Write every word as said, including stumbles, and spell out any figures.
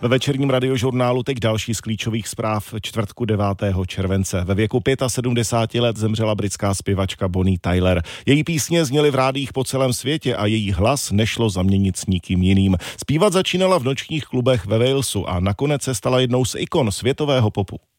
Ve večerním radiožurnálu teď další z klíčových zpráv čtvrtku devátého července. Ve věku sedmdesáti pěti let zemřela britská zpěvačka Bonnie Tyler. Její písně zněly v rádiích po celém světě a její hlas nešlo zaměnit s nikým jiným. Zpívat začínala v nočních klubech ve Walesu a nakonec se stala jednou z ikon světového popu.